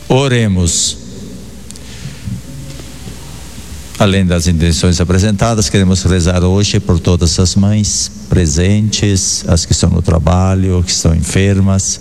Oremos. Além das intenções apresentadas, queremos rezar hoje por todas as mães presentes, as que estão no trabalho, que estão enfermas,